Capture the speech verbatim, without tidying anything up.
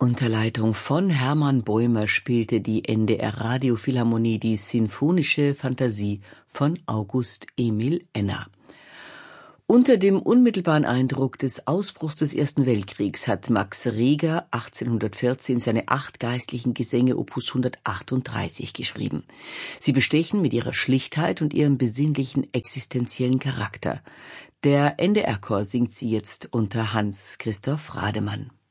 Unter Leitung von Hermann Bäumer spielte die N D R Radiophilharmonie die Sinfonische Fantasie von August Emil Enna. Unter dem unmittelbaren Eindruck des Ausbruchs des Ersten Weltkriegs hat Max Reger achtzehnhundertvierzehn seine acht geistlichen Gesänge Opus hundertachtunddreißig geschrieben. Sie bestechen mit ihrer Schlichtheit und ihrem besinnlichen existenziellen Charakter. Der N D R-Chor singt sie jetzt unter Hans Christoph Rademann.